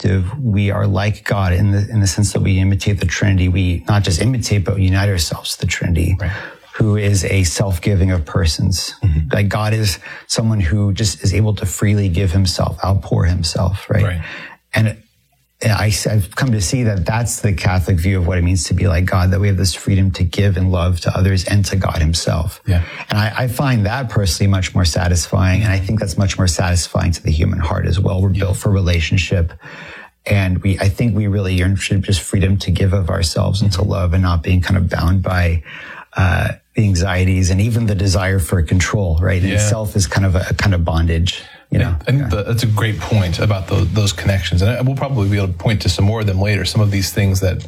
perspective, we are like God in the sense that we imitate the Trinity. We not just imitate, but we unite ourselves to the Trinity, right, who is a self-giving of persons. Mm-hmm. Like God is someone who just is able to freely give himself, outpour himself, right? And I've come to see that that's the Catholic view of what it means to be like God, that we have this freedom to give and love to others and to God himself. Yeah. And I find that personally much more satisfying. And I think that's much more satisfying to the human heart as well. We're built for relationship. And I think we really yearn for just freedom to give of ourselves and to love, and not being kind of bound by, the anxieties and even the desire for control, right? Yeah. Itself is kind of a kind of bondage. You know, I think that's a great point about those connections. And we'll probably be able to point to some more of them later. Some of these things that,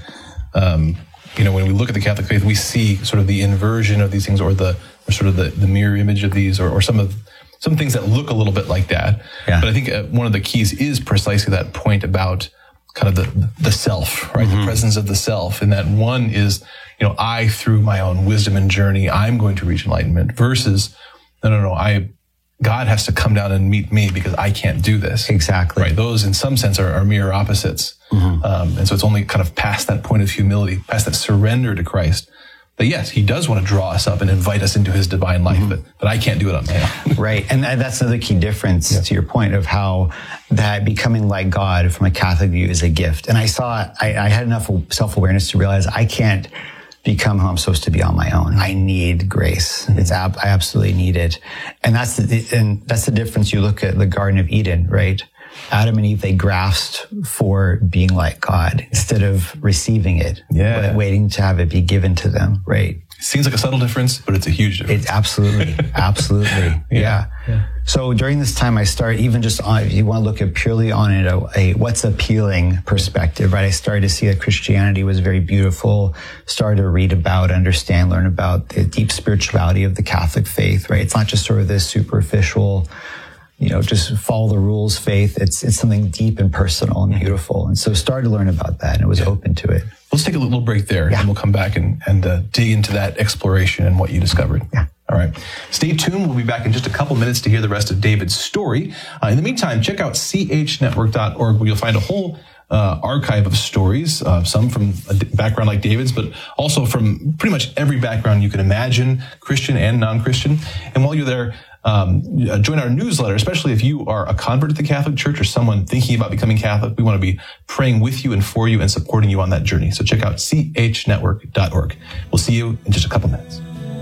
when we look at the Catholic faith, we see sort of the inversion of these things, or sort of the mirror image of these, or some things that look a little bit like that. Yeah. But I think one of the keys is precisely that point about kind of the self, right? Mm-hmm. The presence of the self. And that one is, I, through my own wisdom and journey, I'm going to reach enlightenment, versus, no, God has to come down and meet me because I can't do this. Exactly. Right. Those, in some sense, are mirror opposites. Mm-hmm. And so it's only kind of past that point of humility, past that surrender to Christ, that yes, he does want to draw us up and invite us into his divine life, mm-hmm. but I can't do it on my own. Right. And that's another key difference to your point of how that becoming like God from a Catholic view is a gift. And I had enough self-awareness to realize I can't become who I'm supposed to be on my own. I need grace. Mm-hmm. I absolutely need it. And that's the difference. You look at the Garden of Eden, right? Adam and Eve, they grasped for being like God instead of receiving it, but waiting to have it be given to them, right? Seems like a subtle difference, but it's a huge difference. It's absolutely. Yeah. So during this time, I started, even just on, if you want to look at purely on it, a what's appealing perspective, right? I started to see that Christianity was very beautiful, started to read about, understand, learn about the deep spirituality of the Catholic faith, right? It's not just sort of this superficial, just follow the rules faith. It's something deep and personal and beautiful. And so started to learn about that, and it was open to it. Let's take a little break there, and we'll come back and dig into that exploration and what you discovered. Yeah. All right. Stay tuned. We'll be back in just a couple minutes to hear the rest of David's story. In the meantime, check out chnetwork.org, where you'll find a whole archive of stories, some from a background like David's, but also from pretty much every background you can imagine, Christian and non-Christian. And while you're there, join our newsletter, especially if you are a convert to the Catholic Church or someone thinking about becoming Catholic. We want to be praying with you and for you and supporting you on that journey. So check out chnetwork.org. We'll see you in just a couple minutes.